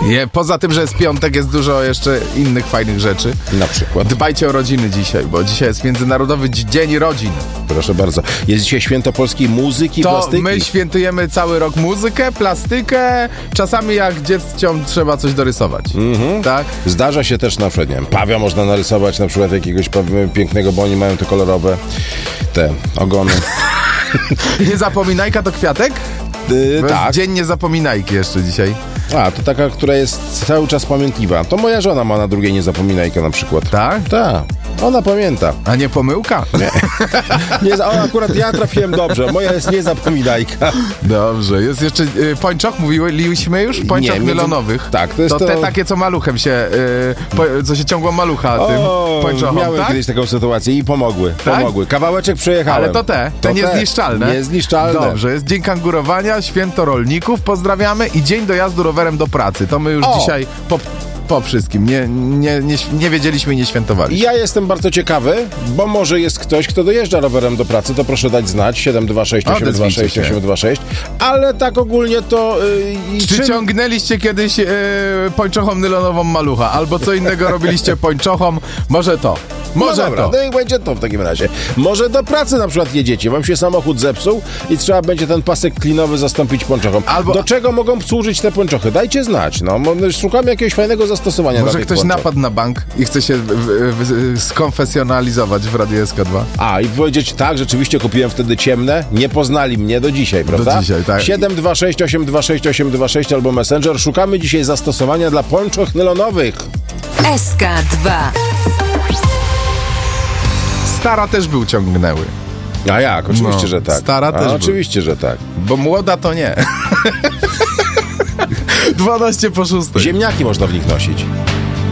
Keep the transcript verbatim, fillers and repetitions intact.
Je, poza tym, że jest piątek, jest dużo jeszcze innych fajnych rzeczy. Na przykład? Dbajcie o rodziny dzisiaj, bo dzisiaj jest Międzynarodowy Dzień Rodzin. Proszę bardzo. Jest dzisiaj święto polskiej muzyki i To plastyki. my świętujemy cały rok muzykę, plastykę, czasami jak dzieciom trzeba coś dorysować. Mhm. Tak? Zdarza się też na przykład, nie wiem, pawia można narysować, na przykład jakiegoś pięknego, bo oni mają te kolorowe te ogony. Nie zapominajka to kwiatek? Yy, To tak. jest Dzień Niezapominajki jeszcze dzisiaj. A, to taka, która jest cały czas pamiętliwa. To moja żona ma na drugiej niezapominajkę na przykład. Tak? Tak. Ona pamięta. A nie pomyłka? Nie. nie za- o, akurat ja trafiłem dobrze. Moja jest niezapominajka. Dobrze. Jest jeszcze y, pończoch, mówiliśmy już? Pończoch Nie, między- nylonowych. Tak, to jest to to- te takie, co maluchem się, y, po, co się ciągło malucha tym O, pończochom, miałem tak? kiedyś taką sytuację i pomogły. Tak? Pomogły. Kawałeczek przejechałem. Ale to te, te To niezniszczalne. Niezniszczalne. Dobrze, jest Dzień Kangurowania, Święto Rolników, pozdrawiamy i Dzień Dojazdu rowerem do pracy. To my już O! dzisiaj po, po wszystkim. Nie, nie, nie, nie wiedzieliśmy i nie świętowaliśmy. Ja jestem bardzo ciekawy, bo może jest ktoś, kto dojeżdża rowerem do pracy, to proszę dać znać. siedem dwa sześć osiem dwa sześć Odezwijcie się. osiem dwa sześć. Ale tak ogólnie to... Yy, Czy czym- ciągnęliście kiedyś yy, pończochą nylonową malucha? Albo co innego robiliście pończochą? Może to. Może no dobra, to. no i będzie to w takim razie. Może do pracy na przykład jedziecie, wam się samochód zepsuł i trzeba będzie ten pasek klinowy zastąpić pończochą. Albo- Do czego mogą służyć te pończochy? Dajcie znać. No, mo- szukamy jakiegoś fajnego zastosowania dla Może tych ktoś pończoch. napadł na bank i chce się w, w, w, skonfesjonalizować w Radiu S K dwa? A, i powiedzieć tak, rzeczywiście kupiłem wtedy ciemne, nie poznali mnie do dzisiaj, prawda? dzisiaj, tak. siedem dwa sześć osiem dwa sześć osiem dwa sześć albo Messenger. Szukamy dzisiaj zastosowania dla pończoch nylonowych. S K dwa. Stara też był ciągnęły, A jak? Oczywiście, No, że tak. stara A, też był. Oczywiście, że tak. bo młoda to nie. dwanaście po szóstej. Ziemniaki można w nich nosić.